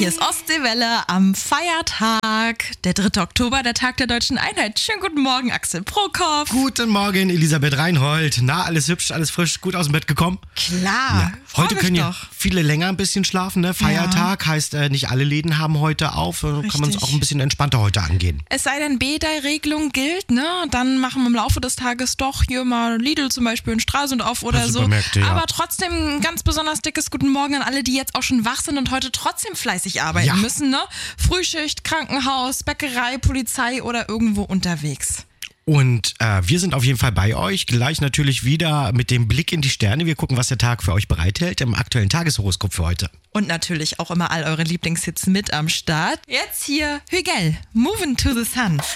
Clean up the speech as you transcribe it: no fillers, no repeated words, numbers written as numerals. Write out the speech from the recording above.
Hier ist Ostseewelle am Feiertag, der 3. Oktober, der Tag der Deutschen Einheit. Schönen guten Morgen, Axel Prokop. Guten Morgen, Elisabeth Reinhold. Na, alles hübsch, alles frisch, gut aus dem Bett gekommen? Klar, Heute können ja doch. viele länger ein bisschen schlafen, ne? Feiertag heißt, nicht alle Läden haben heute auf. Kann man es Richtig. auch ein bisschen entspannter heute angehen. Es sei denn, B-Regelung gilt, ne? Dann machen wir im Laufe des Tages doch hier mal Lidl zum Beispiel in Stralsund auf oder so. Supermärkte, ja. Aber trotzdem ein ganz besonders dickes Guten Morgen an alle, die jetzt auch schon wach sind und heute trotzdem fleißig arbeiten müssen, ne? Frühschicht, Krankenhaus, Bäckerei, Polizei oder irgendwo unterwegs. Und wir sind auf jeden Fall bei euch. Gleich natürlich wieder mit dem Blick in die Sterne. Wir gucken, was der Tag für euch bereithält im aktuellen Tageshoroskop für heute. Und natürlich auch immer all eure Lieblingshits mit am Start. Jetzt hier Hügel, Moving to the Sun.